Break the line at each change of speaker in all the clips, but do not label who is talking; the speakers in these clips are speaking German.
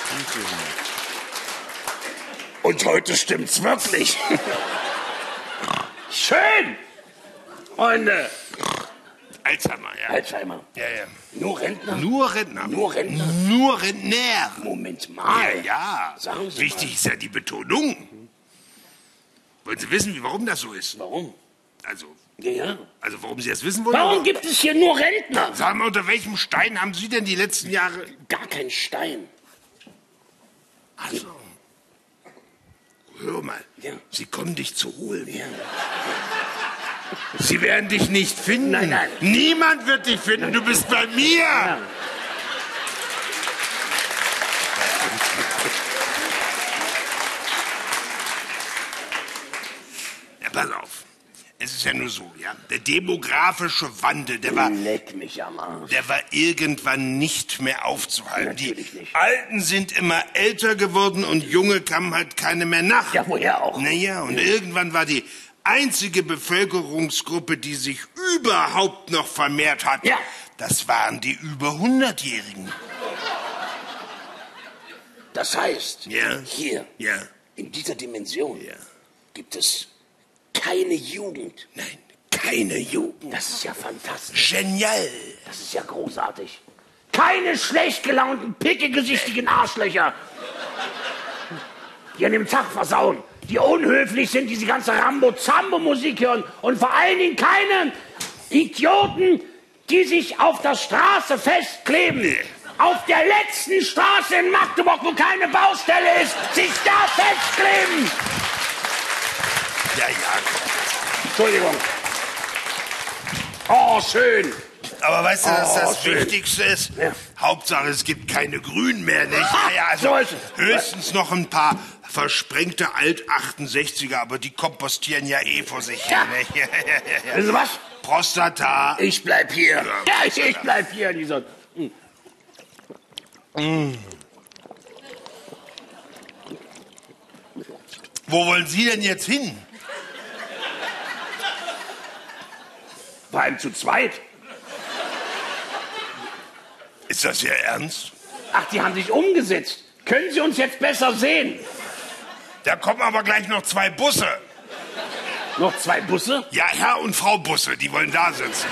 Und heute stimmt's wirklich. Schön! Freunde.
Alzheimer, ja.
Alzheimer.
Ja, ja.
Nur Rentner?
Nur Rentner.
Nur Rentner?
Nur Rentner.
Moment mal.
Ja, ja.
Sagen Sie
Wichtig ist ja die Betonung. Wollen Sie wissen, warum das so ist?
Warum?
Also warum Sie das wissen wollen?
Warum gibt es hier nur Rentner?
Sagen wir, unter welchem Stein haben Sie denn die letzten Jahre...
Gar kein Stein.
Also, hör mal.
Ja.
Sie kommen dich zu holen.
Ja.
Sie werden dich nicht finden.
Nein, nein.
Niemand wird dich finden. Du bist bei mir.
Ja.
Ja, pass auf. Es ist ja nur so, ja. Der demografische Wandel, der war
Leck mich am Arsch.
irgendwann nicht mehr aufzuhalten.
Natürlich
Die
nicht.
Alten sind immer älter geworden und Junge kamen halt keine mehr nach.
Ja, woher auch?
Naja, und irgendwann war die einzige Bevölkerungsgruppe, die sich überhaupt noch vermehrt hat,
Ja.
das waren die über 100-Jährigen.
Das heißt,
Ja.
hier,
Ja.
in dieser Dimension,
Ja.
gibt es keine Jugend.
Nein, keine Jugend.
Das ist ja fantastisch.
Genial.
Das ist ja großartig. Keine schlecht gelaunten, pickegesichtigen Arschlöcher, die an dem Tag versauen, die unhöflich sind, die die ganze Rambo-Zambo-Musik hören und vor allen Dingen keine Idioten, die sich auf der Straße festkleben. Auf der letzten Straße in Magdeburg, wo keine Baustelle ist, sich da festkleben.
Ja, ja.
Entschuldigung. Oh, schön.
Aber weißt du, dass das
schön.
Wichtigste ist?
Ja.
Hauptsache, es gibt keine Grünen mehr, nicht? Naja, also
so ist es.
höchstens noch ein paar versprengte Alt-68er, aber die kompostieren ja eh vor sich hin,
Ja.
nicht?
Wissen Sie was?
Prostata.
Ich bleib hier. Ja, ich bleib hier in dieser...
Wo wollen Sie denn jetzt hin?
Vor allem zu zweit.
Ist das Ihr Ernst?
Ach, die haben sich umgesetzt. Können Sie uns jetzt besser sehen?
Da kommen aber gleich noch 2 Busse.
Noch 2 Busse?
Ja, Herr und Frau Busse, die wollen da sitzen.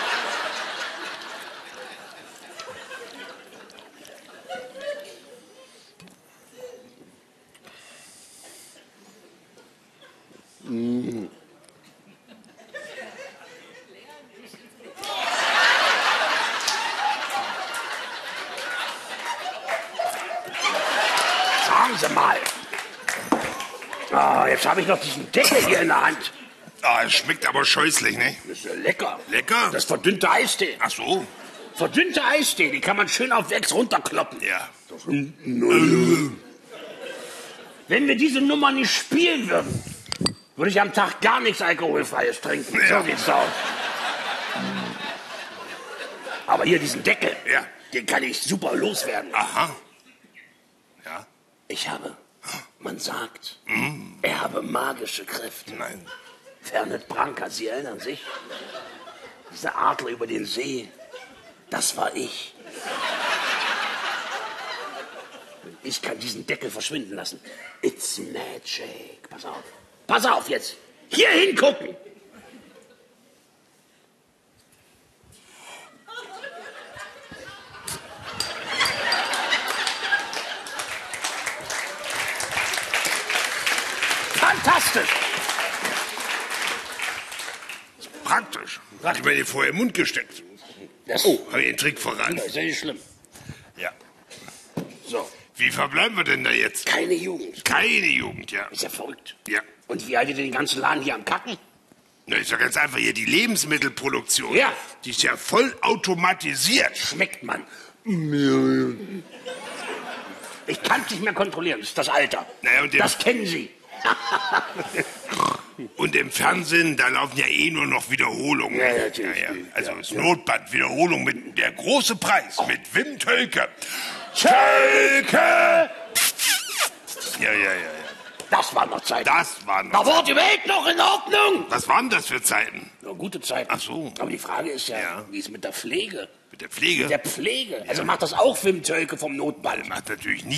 Sagen Sie mal. Ah, jetzt habe ich noch diesen Deckel hier in der Hand.
Ah, es schmeckt aber scheußlich, ne?
Das ist ja lecker.
Lecker?
Das ist verdünnte Eistee.
Ach so.
Verdünnte Eistee, die kann man schön auf Wex runterkloppen.
Ja.
Wenn wir diese Nummer nicht spielen würden, würde ich am Tag gar nichts Alkoholfreies trinken.
Ja.
So sieht's aus. Aber hier diesen Deckel,
Ja.
den kann ich super loswerden.
Aha. Ja.
Ich habe, man sagt, er habe magische Kräfte.
Nein.
Fernet Branca, Sie erinnern sich? Dieser Adler über den See, das war ich. Ich kann diesen Deckel verschwinden lassen. It's magic. Pass auf. Pass auf jetzt. Hier hingucken. Fantastisch.
Praktisch. Hatte ich mir den vorher im Mund gesteckt.
Das,
Oh, habe ich den Trick verraten.
das ist ja nicht schlimm.
Ja.
So,
Wie verbleiben wir denn da jetzt?
keine Jugend.
Keine Jugend, ja.
Ist ja verrückt.
Ja.
Und wie haltet ihr den ganzen Laden hier am Kacken?
Na, ist ja ganz einfach hier die Lebensmittelproduktion.
Ja.
Die ist ja voll automatisiert.
Schmeckt man. Ich kann es nicht mehr kontrollieren. Das ist das Alter.
Naja, und
das kennen Sie.
Und im Fernsehen, da laufen ja eh nur noch Wiederholungen.
Ja, natürlich.
Also das Notband, Wiederholung mit der große Preis, mit Wim Tölke.
Tölke!
Ja.
Das war noch Zeit.
Das waren
Da
noch
war die Welt noch in Ordnung.
Was waren das für Zeiten?
Na, gute Zeit.
Ach so.
Aber die Frage ist ja,
Ja.
wie ist es mit der Pflege?
Mit der Pflege?
Der Pflege. Also macht das auch Wim Tölke vom Notband.
Macht natürlich nicht